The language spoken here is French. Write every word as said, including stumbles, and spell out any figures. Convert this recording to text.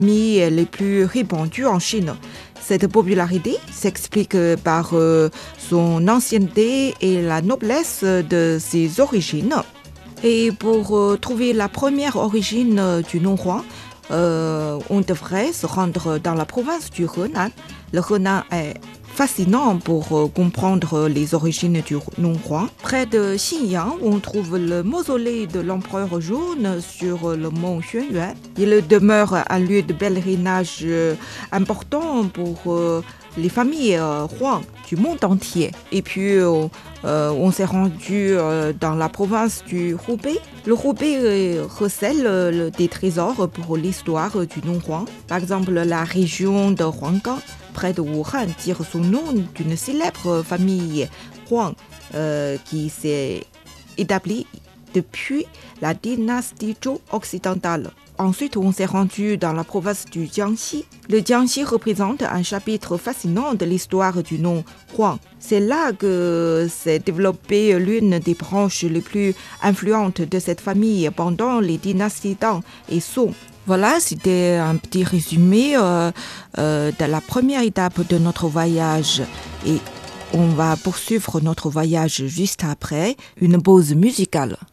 familles les plus répandues en Chine. Cette popularité s'explique par euh, son ancienneté et la noblesse de ses origines. Et pour euh, trouver la première origine euh, du nom Huang, euh, on devrait se rendre dans la province du Henan. Le Henan est fascinant pour euh, comprendre les origines du nom Huang. Près de Xinyang, on trouve le mausolée de l'empereur jaune sur le mont Xuanyuan. Il demeure un lieu de pèlerinage euh, important pour euh, les familles euh, Huang du monde entier. Et puis, euh, euh, on s'est rendu euh, dans la province du Hubei. Le Hubei euh, recèle euh, des trésors pour l'histoire du nom Huang. Par exemple, la région de Huanggang, près de Wuhan, tire son nom d'une célèbre famille Huang euh, qui s'est établie depuis la dynastie Zhou occidentale. Ensuite, on s'est rendu dans la province du Jiangxi. Le Jiangxi représente un chapitre fascinant de l'histoire du nom Huang. C'est là que s'est développée l'une des branches les plus influentes de cette famille pendant les dynasties Tang et Song. Voilà, c'était un petit résumé euh, euh, de la première étape de notre voyage. Et on va poursuivre notre voyage juste après une pause musicale.